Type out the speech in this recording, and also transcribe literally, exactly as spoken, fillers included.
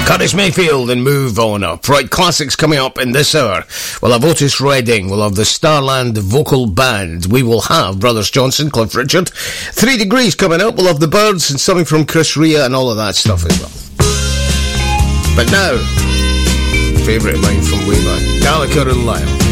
Curtis Mayfield and Move On Up. Right, classics coming up in this hour. We'll have Otis Redding, we'll have the Starland Vocal Band, we will have Brothers Johnson, Cliff Richard, Three Degrees coming up, we'll have the Birds and something from Chris Rea and all of that stuff as well. But now, favourite of mine from way back, Gallagher and Lyle.